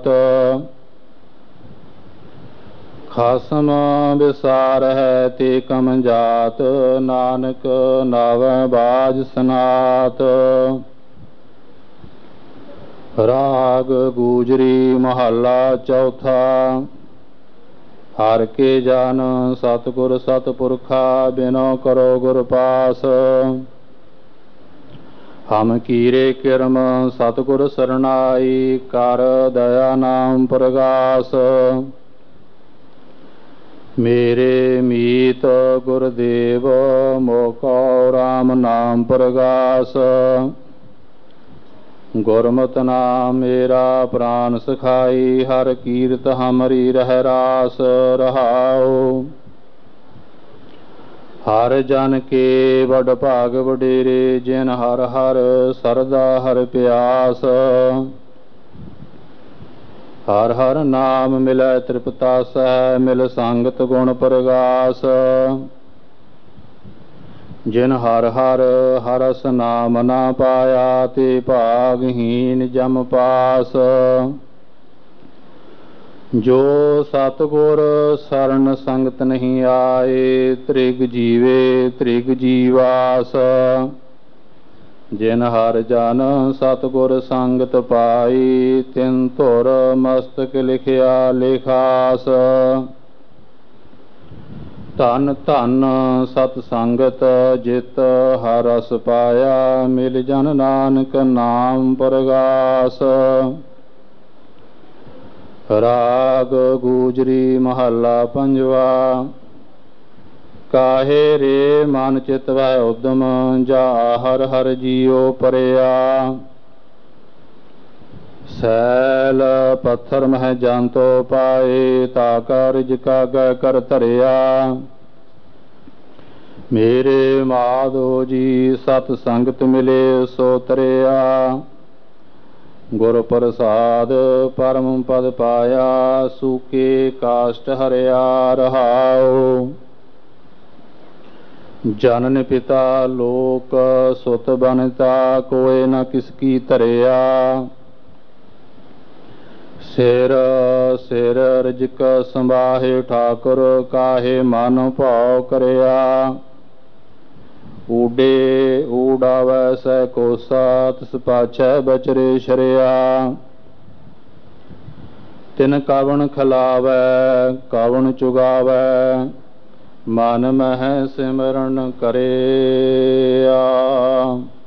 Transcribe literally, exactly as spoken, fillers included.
ਜਾਤ। ਖਸਮ ਵਿਸਾਰ ਹੈ ਤੇ ਕਮ ਜਾਤ, ਨਾਨਕ ਨਾਵੈ ਬਾਜ ਸਨਾਤ। ਰਾਗ ਗੂਜਰੀ ਮਹੱਲਾ ਚੌਥਾ। ਹਰਿ ਕੇ ਜਨ ਸਤਿਗੁਰ ਸਤਿਪੁਰਖਾ, ਬਿਨੋ ਕਰੋ ਗੁਰ ਪਾਸ। ਹਮ ਕੀਰੇ ਕਿਰਮ ਸਤਿਗੁਰ ਸਰਨਾਈ, ਕਰ ਦਇਆ ਨਾਮ ਪ੍ਰਗਾਸ। ਮੇਰੇ ਮੀਤ ਗੁਰਦੇਵ, ਮੋਕੋ ਰਾਮ ਨਾਮ ਪ੍ਰਗਾਸ। ਗੁਰਮਤਿ ਨਾਮ ਮੇਰਾ ਪ੍ਰਾਨ ਸਖਾਈ, ਹਰ ਕੀਰਤ ਹਮਰੀ ਰਹਿ ਰਾਸ ਰਹਾਉ। ਹਰ ਜਨ ਕੇ ਵਡ ਭਾਗ ਵਡੇਰੇ, ਜਿਨ ਹਰ ਹਰ ਸਰਦਾ ਹਰ ਪਿਆਸ। ਹਰ ਹਰ ਨਾਮ ਮਿਲੈ ਤ੍ਰਿਪਤਾਸੈ, ਮਿਲ ਸੰਗਤ ਗੁਣ ਪ੍ਰਗਾਸ। ਜਿਨ ਹਰ ਹਰ ਹਰਸ ਨਾਮ ਨਾ ਪਾਇਆ, ਤੇ ਭਾਗਹੀਨ ਜਮ ਪਾਸ। ਜੋ ਸਤਿਗੁਰ ਸਰਨ ਸੰਗਤ ਨਹੀਂ ਆਏ, ਤ੍ਰਿਗ ਜੀਵੇ ਤ੍ਰਿਗ ਜੀਵਾਸ। ਜਿਨ ਹਰ ਜਨ ਸਤਿਗੁਰ ਸੰਗਤ ਪਾਈ, ਤਿਨ ਧੁਰ ਮਸਤਕ ਲਿਖਿਆ ਲਿਖਾਸ। ਧਨ ਧਨ ਸਤ ਸੰਗਤ, ਜਿਤ ਹਰ ਰਸ ਪਾਇਆ, ਮਿਲ ਜਨ ਨਾਨਕ ਨਾਮ ਪ੍ਰਗਾਸ। ਰਾਗ ਗੂਜਰੀ ਮਹੱਲਾ ਪੰਜਵਾ। ਕਾਹੇ ਰੇ ਮਨ ਚਿਤ ਵੈ ਉਦਮ, ਜਾ ਹਰ ਹਰ ਜੀਉ ਪਰਿਆ। ਸੈਲ ਪੱਥਰ ਮਹਿ ਜੰਤੋ ਪਾਏ, ਤਾ ਕਾ ਰਿਜਕਾ ਗੈ ਕਰ ਧਰਿਆ। ਮੇਰੇ ਮਾਧੋ ਜੀ ਸਤ ਸੰਗਤ ਮਿਲੇ, ਸੋ ਤਰਿਆ। ਗੁਰ ਪ੍ਰਸਾਦ ਪਰਮ ਪਦ ਪਾਇਆ, ਸੂਕੇ ਕਾਸ਼ਟ ਹਰਿਆ ਰਹਾਉ। ਜਨਨ ਪਿਤਾ ਲੋਕ ਸੁਤ ਬਨਤਾ, ਕੋਇ ਨ ਕਿਸ ਕੀ ਧਰਿਆ। ਸਿਰ ਸਿਰ ਰਿਜਕ ਸੰਭਾਹੇ ਠਾਕੁਰ, ਕਾਹੇ ਮਨ ਭਾਉ ਕਰਿਆ। ਊਡੇ ਊਡਾਵੈ ਸੈ ਕੋਸਾ, ਤਿਸ ਪਾਛੈ ਬਚਰੇ ਸ਼ਰਿਆ। ਤਿਨ ਕਵਣ ਖਿਲਾਵੈ ਕਵਣ ਚੁਗਾਵੈ, ਮਨ ਮਹਿ ਸਿਮਰਨ ਕਰਿਆ।